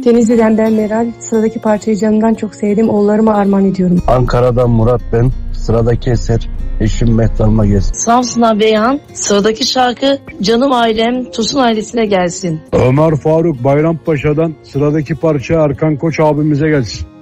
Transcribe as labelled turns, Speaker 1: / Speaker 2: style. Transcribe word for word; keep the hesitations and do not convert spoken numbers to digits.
Speaker 1: Denizli'den ben Meral. Sıradaki parçayı canımdan çok sevdim. Oğullarıma armağan ediyorum.
Speaker 2: Ankara'dan Murat ben. Sıradaki eser eşim Mehtar'ıma gelsin.
Speaker 3: Samsun'a Beyhan. Sıradaki şarkı Canım Ailem Tosun ailesine gelsin.
Speaker 4: Ömer Faruk Bayrampaşa'dan sıradaki parça Erkan Koç abimize gelsin.